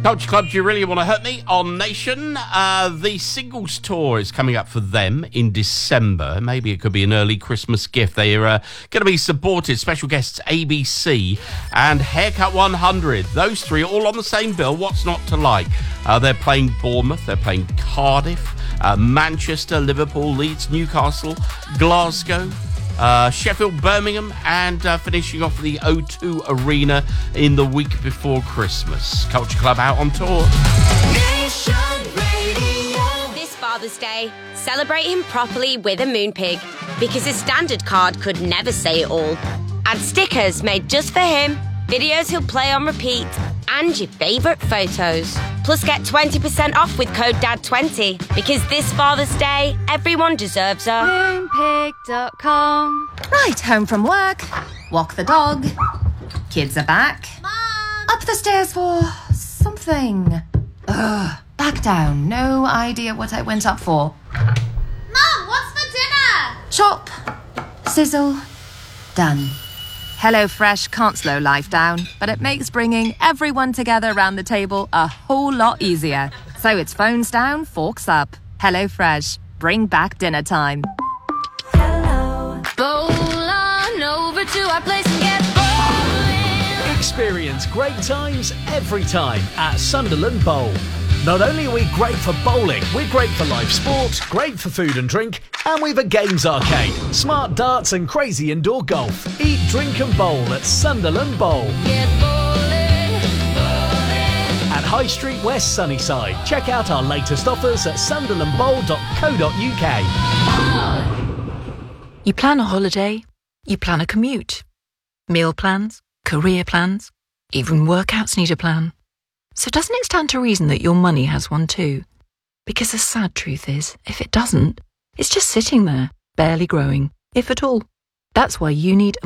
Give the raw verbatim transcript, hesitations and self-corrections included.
Culture Club, Do You Really Want to Hurt Me? On Nation. Uh, the Singles Tour is coming up for them in December. Maybe it could be an early Christmas gift. They are uh, going to be supported. Special guests A B C and Haircut one hundred. Those three all on the same bill. What's not to like? Uh, they're playing Bournemouth. They're playing Cardiff, uh, Manchester, Liverpool, Leeds, Newcastle, Glasgow, Uh, Sheffield, Birmingham, and uh, finishing off the O two Arena in the week before Christmas. Culture Club out on tour. Nation Radio. This Father's Day, celebrate him properly with a Moonpig, because his standard card could never say it all. Add stickers made just for him, videos he'll play on repeat, and your favourite photos. Plus get twenty percent off with code D A D twenty, because this Father's Day, everyone deserves a Moonpig dot com. Right, home from work, walk the dog, kids are back, Mom! Up the stairs for something. Ugh, back down, no idea what I went up for. Mom, what's for dinner? Chop, sizzle, done. HelloFresh can't slow life down, but it makes bringing everyone together around the table a whole lot easier. So it's phones down, forks up. HelloFresh, bring back dinner time. hello. Bowl on over to our place and get bowling. Experience great times every time at Sunderland Bowl. Not only are we great for bowling, we're great for live sport, great for food and drink, and we've a games arcade, smart darts and crazy indoor golf. Eat, drink and bowl at Sunderland Bowl. Get bowling, bowling. At High Street West, Sunnyside. Check out our latest offers at sunderland bowl dot co dot uk. You plan a holiday, you plan a commute. Meal plans, career plans, even workouts need a plan. So doesn't it stand to reason that your money has one too? Because the sad truth is, if it doesn't, it's just sitting there, barely growing, if at all. That's why you need